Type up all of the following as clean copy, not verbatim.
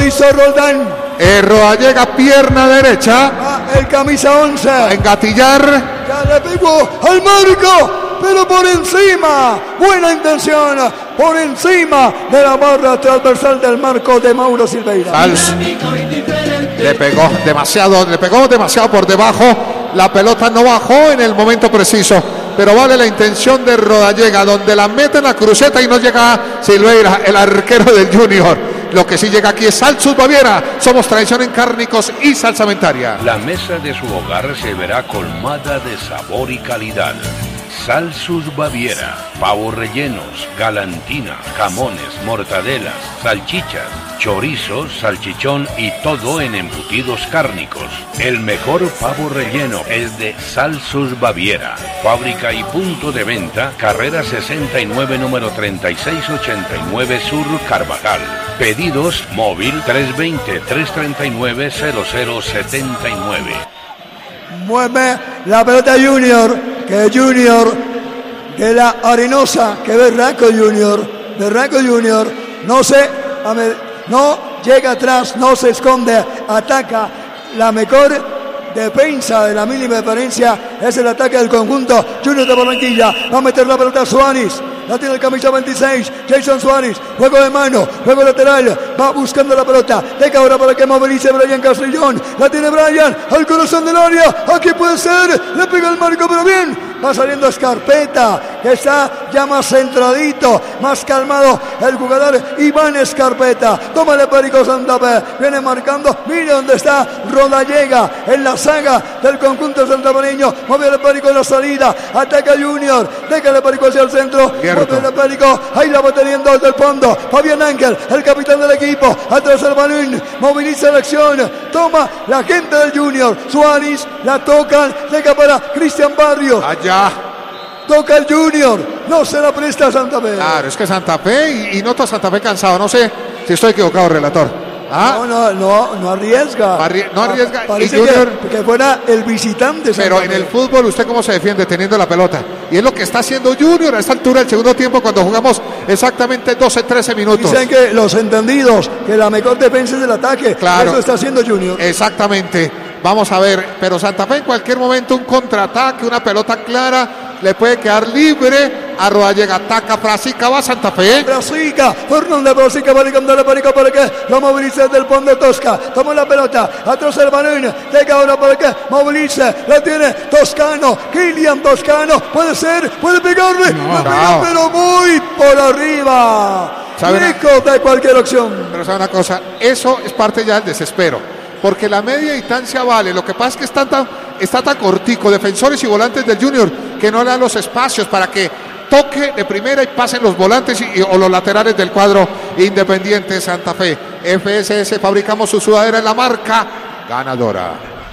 hizo Roldán. Rodallega, pierna derecha. El camisa 11. A engatillar. Ya le pegó al marco, pero por encima. Buena intención. Por encima de la barra transversal del marco de Mauro Silveira. Le pegó demasiado por debajo. La pelota no bajó en el momento preciso, pero vale la intención de Rodallega, donde la mete en la cruceta y no llega Silveira, el arquero del Junior. Lo que sí llega aquí es Salsus Baviera. Somos tradición en cárnicos y salsamentaria. La mesa de su hogar se verá colmada de sabor y calidad. Salsus Baviera, pavos rellenos, galantina, jamones, mortadelas, salchichas, chorizos, salchichón y todo en embutidos cárnicos. El mejor pavo relleno es de Salsus Baviera. Fábrica y punto de venta, carrera 69, número 3689 Sur, Carvajal. Pedidos móvil 320-339-0079. Mueve la pelota Junior, que Junior de la Arenosa, que Berraco Junior, no llega atrás, no se esconde, ataca. La mejor defensa de la mínima diferencia es el ataque del conjunto Junior de Barranquilla. Va a meter la pelota Suárez. La tiene el camisa 26, Jason Suárez. Juego de mano, juego lateral. Va buscando la pelota. Deja ahora para que movilice Brian Castrillón. La tiene Brian al corazón del área. Aquí puede ser. Le pega el marco, pero bien. Va saliendo Escarpeta, que está ya más centradito, más calmado. El jugador Iván Escarpeta. Tómale Perico Santa Fe. Viene marcando. Mire dónde está Rodallega en la saga del conjunto santafereño. Mueve el Perico en la salida. Ataca Junior. Déjale Perico hacia el centro. Mueve el Perico. Ahí la va teniendo desde el fondo. Fabián Ángel, el capitán del equipo. Atrás el balón. Moviliza la acción. Toma la gente del Junior. Suárez la tocan. Deja para Cristian Barrios. Allá. Toca el Junior. No se la presta a Santa Fe. Claro, es que Santa Fe y noto a Santa Fe cansado. No sé si estoy equivocado, relator. No arriesga. No arriesga. Parece Junior, que fuera el visitante. Pero en el fútbol, ¿usted cómo se defiende? Teniendo la pelota. Y es lo que está haciendo Junior a esta altura del segundo tiempo, cuando jugamos exactamente 12-13 minutos. Dicen que los entendidos, que la mejor defensa es el ataque. Claro. Eso está haciendo Junior. Exactamente. Vamos a ver. Pero Santa Fe en cualquier momento, un contraataque, una pelota clara, le puede quedar libre a Rodallega. Ataca Frasica, va Santa Fe. Frasica, Fernando Frasica, va a cambiar Perico para que lo movilice desde el fondo Tosca. Toma la pelota, atrás el balón. Llega ahora para que movilice. La tiene Toscano, Kylian Toscano. Puede ser, puede pegarle. No. Pero muy por arriba. Lejos de cualquier opción. Pero sabe una cosa, eso es parte ya del desespero. Porque la media distancia vale. Lo que pasa es que está tan cortico, defensores y volantes del Junior, que no le dan los espacios para que toque de primera y pasen los volantes o los laterales del cuadro Independiente Santa Fe. FSS, fabricamos su sudadera en la marca ganadora.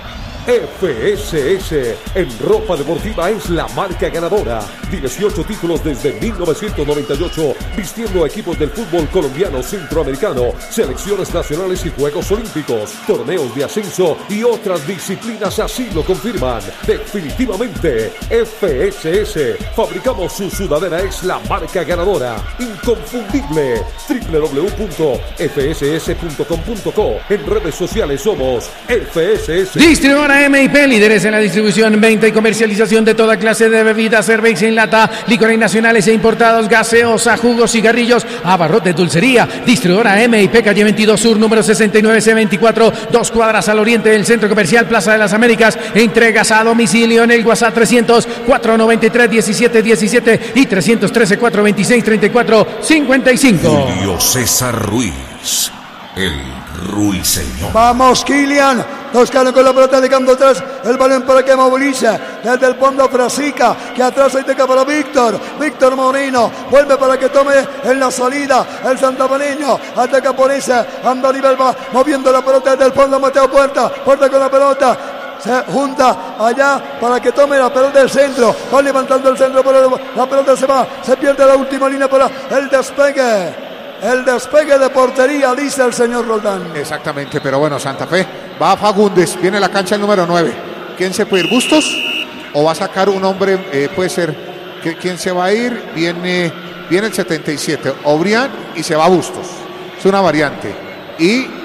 FSS en ropa deportiva es la marca ganadora. 18 títulos desde 1998, vistiendo equipos del fútbol colombiano, centroamericano, selecciones nacionales y Juegos Olímpicos, torneos de ascenso y otras disciplinas así lo confirman. Definitivamente, FSS, fabricamos su sudadera, es la marca ganadora, inconfundible. www.fss.com.co. En redes sociales somos FSS. Distribuidora MIP, líderes en la distribución, venta y comercialización de toda clase de bebidas, cerveza en lata, licores nacionales e importados, gaseosa, jugos, cigarrillos, abarrote, dulcería. Distribuidora MIP, calle 22 Sur, número 69C24, 2 cuadras al oriente del Centro Comercial Plaza de las Américas. Entregas a domicilio en el WhatsApp 300-493-1717 y 313-426-3455. Julio César Ruiz, el Ruiseñor. Vamos, Kylian. Toscano con la pelota, dejando atrás el balón para que movilice desde el fondo Frasica, que atrás hay teca para Víctor Moreno, vuelve para que tome en la salida el santafereño, ataca por ese Andorivel, va moviendo la pelota desde el fondo Mateo Puerta con la pelota, se junta allá para que tome la pelota del centro, va levantando el centro, pero la pelota se pierde la última línea para el despegue. El despegue de portería, dice el señor Roldán. Exactamente, pero bueno, Santa Fe va a Fagundes, viene la cancha el número 9. ¿Quién se puede ir? ¿Bustos? ¿O va a sacar un hombre? Puede ser. ¿Quién se va a ir? Viene el 77, Obrián, y se va a Bustos. Es una variante. Y